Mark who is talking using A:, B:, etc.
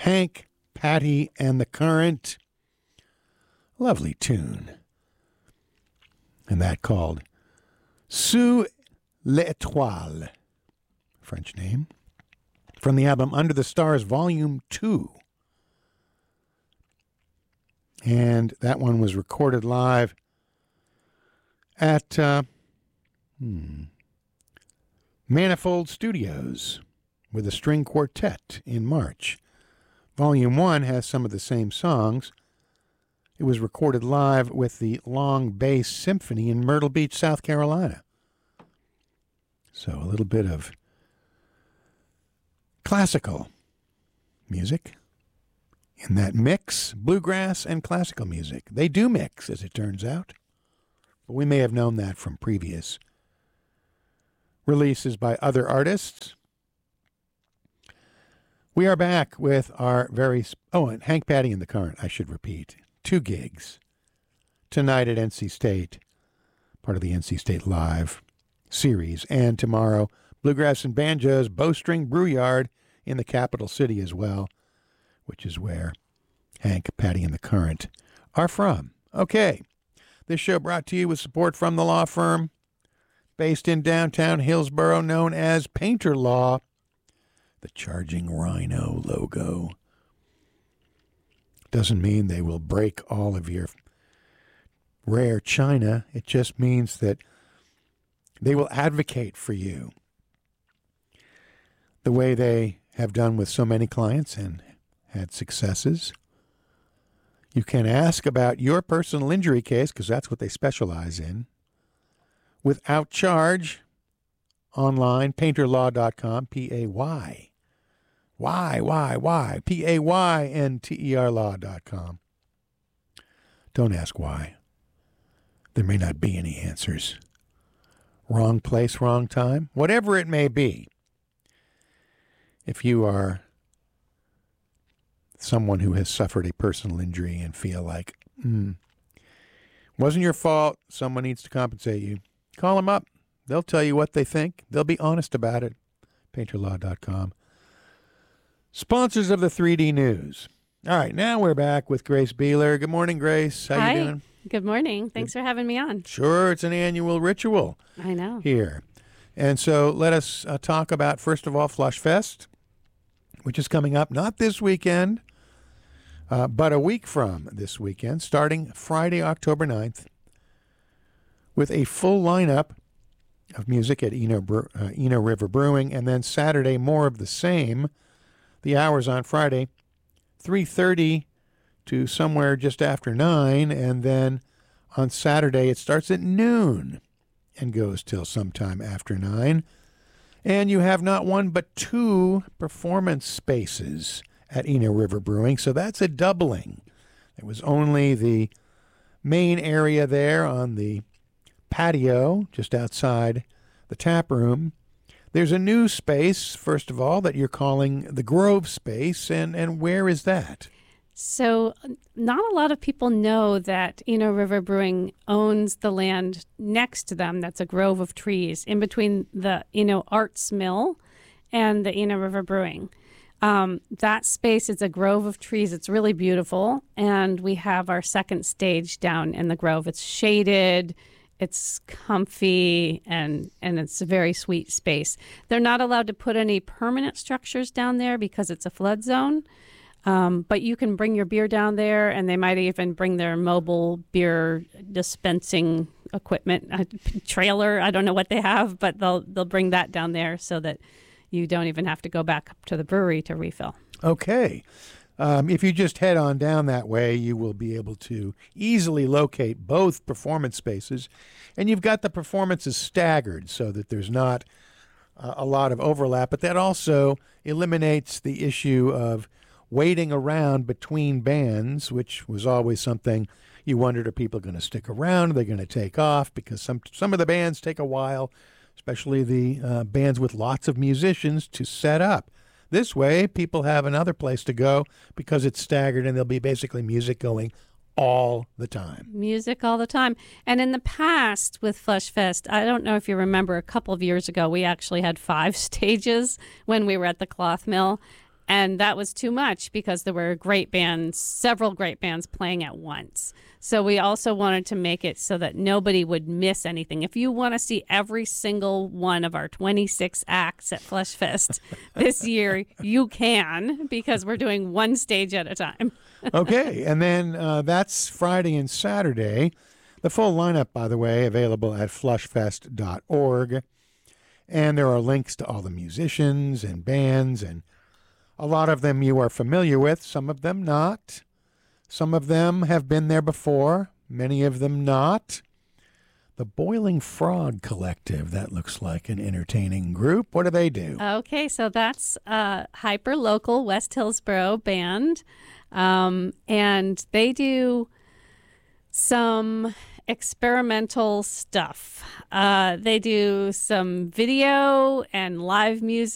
A: Hank, Patty, and the Current. Lovely tune. And that called Sous l'Étoile, French name, from the album Under the Stars, Volume 2. And that one was recorded live at Manifold Studios with a string quartet in March. Volume 1 has some of the same songs. It was recorded live with the Long Bass Symphony in Myrtle Beach, South Carolina. So a little bit of classical music in that mix, bluegrass and classical music. They do mix, as it turns out. But we may have known that from previous releases by other artists. We are back with our and Hank, Patty, and the Current, I should repeat. 2 gigs tonight at NC State, part of the NC State Live series. And tomorrow, Bluegrass and Banjos, Bowstring Brewyard in the capital city as well, which is where Hank, Patty, and the Current are from. Okay, this show brought to you with support from the law firm based in downtown Hillsborough, known as Painter Law. The Charging Rhino logo doesn't mean they will break all of your rare china. It just means that they will advocate for you the way they have done with so many clients and had successes. You can ask about your personal injury case, because that's what they specialize in, without charge online, painterlaw.com, P-A-Y. Why? P-A-Y-N-T-E-R law.com. Don't ask why. There may not be any answers. Wrong place, wrong time, whatever it may be. If you are someone who has suffered a personal injury and feel like, wasn't your fault, someone needs to compensate you, call them up. They'll tell you what they think. They'll be honest about it. Painterlaw.com. Sponsors of the 3D News. All right, now we're back with Grace Beeler. Good morning, Grace. How you doing?
B: Good morning. Thanks for having me on.
A: Sure, it's an annual ritual.
B: I know.
A: Here. And so let us talk about, first of all, Flush Fest, which is coming up not this weekend, but a week from this weekend, starting Friday, October 9th, with a full lineup of music at Eno River Brewing, and then Saturday, more of the same. The hours on Friday, 3:30 to somewhere just after 9, and then on Saturday it starts at noon and goes till sometime after 9. And you have not one but 2 performance spaces at Eno River Brewing, so that's a doubling. There was only the main area there on the patio just outside the tap room. There's a new space, first of all, that you're calling the Grove Space, and where is that?
B: So not a lot of people know that Eno River Brewing owns the land next to them. That's a grove of trees in between the Eno Arts Mill and the Eno River Brewing. That space is a grove of trees. It's really beautiful, and we have our second stage down in the grove. It's shaded. It's comfy, and it's a very sweet space. They're not allowed to put any permanent structures down there because it's a flood zone, but you can bring your beer down there, and they might even bring their mobile beer dispensing equipment, a trailer. I don't know what they have, but they'll bring that down there so that you don't even have to go back up to the brewery to refill.
A: Okay. If you just head on down that way, you will be able to easily locate both performance spaces. And you've got the performances staggered so that there's not a lot of overlap. But that also eliminates the issue of waiting around between bands, which was always something you wondered, are people going to stick around? Are they going to take off? Because some of the bands take a while, especially the bands with lots of musicians, to set up. This way, people have another place to go because it's staggered, and there'll be basically music going all the time.
B: Music all the time. And in the past with Flush Fest, I don't know if you remember, a couple of years ago, we actually had 5 stages when we were at the Cloth Mill. And that was too much because there were several great bands playing at once. So we also wanted to make it so that nobody would miss anything. If you want to see every single one of our 26 acts at Flush Fest this year, you can, because we're doing one stage at a time.
A: Okay, and then that's Friday and Saturday. The full lineup, by the way, available at flushfest.org. And there are links to all the musicians and bands, and a lot of them you are familiar with, some of them not. Some of them have been there before, many of them not. The Boiling Frog Collective, that looks like an entertaining group. What do they do?
B: Okay, so that's a hyper-local West Hillsboro band, and they do some experimental stuff. They do some video and live music.